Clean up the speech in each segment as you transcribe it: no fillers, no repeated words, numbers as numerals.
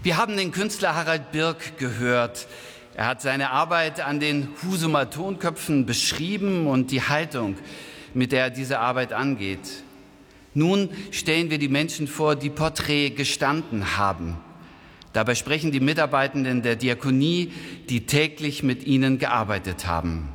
Wir haben den Künstler Harald Birk gehört. Er hat seine Arbeit an den Husumer Tonköpfen beschrieben und die Haltung, mit der er diese Arbeit angeht. Nun stellen wir die Menschen vor, die Porträt gestanden haben. Dabei sprechen die Mitarbeitenden der Diakonie, die täglich mit ihnen gearbeitet haben.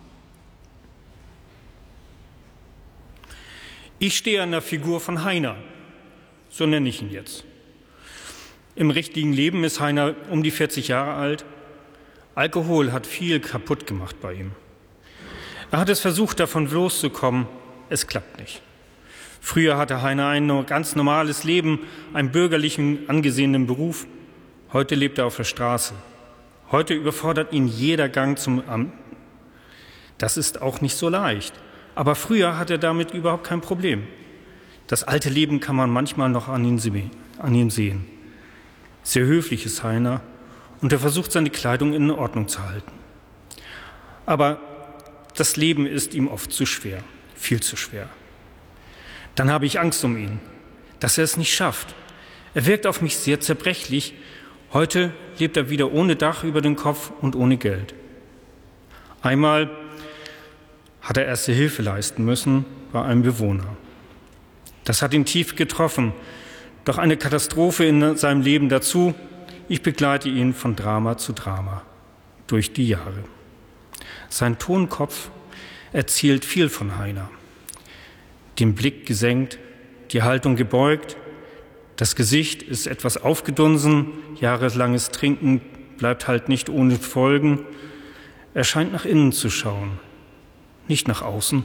Ich stehe an der Figur von Heiner, so nenne ich ihn jetzt. Im richtigen Leben ist Heiner um die 40 Jahre alt. Alkohol hat viel kaputt gemacht bei ihm. Er hat es versucht, davon loszukommen. Es klappt nicht. Früher hatte Heiner ein ganz normales Leben, einen bürgerlichen, angesehenen Beruf. Heute lebt er auf der Straße. Heute überfordert ihn jeder Gang zum Amt. Das ist auch nicht so leicht. Aber früher hat er damit überhaupt kein Problem. Das alte Leben kann man manchmal noch an ihm sehen. Sehr höflich ist Heiner und er versucht, seine Kleidung in Ordnung zu halten. Aber das Leben ist ihm oft zu schwer, viel zu schwer. Dann habe ich Angst um ihn, dass er es nicht schafft. Er wirkt auf mich sehr zerbrechlich. Heute lebt er wieder ohne Dach über den Kopf und ohne Geld. Einmal hat er erste Hilfe leisten müssen bei einem Bewohner. Das hat ihn tief getroffen. Doch eine Katastrophe in seinem Leben dazu. Ich begleite ihn von Drama zu Drama durch die Jahre. Sein Tonkopf erzählt viel von Heiner. Den Blick gesenkt, die Haltung gebeugt, das Gesicht ist etwas aufgedunsen, jahrelanges Trinken bleibt halt nicht ohne Folgen. Er scheint nach innen zu schauen, nicht nach außen.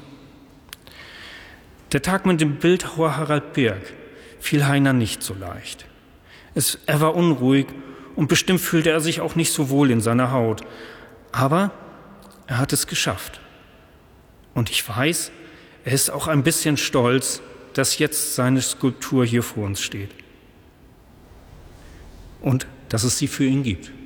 Der Tag mit dem Bildhauer Harald Birk fiel Heiner nicht so leicht. Er war unruhig und bestimmt fühlte er sich auch nicht so wohl in seiner Haut. Aber er hat es geschafft. Und ich weiß, er ist auch ein bisschen stolz, dass jetzt seine Skulptur hier vor uns steht. Und dass es sie für ihn gibt.